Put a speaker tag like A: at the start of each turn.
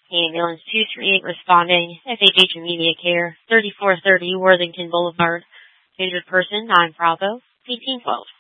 A: Ambulance 238 responding. FHH Immediate Care, 3430 Worthington Boulevard. Injured person, 9 Bravo, 1812.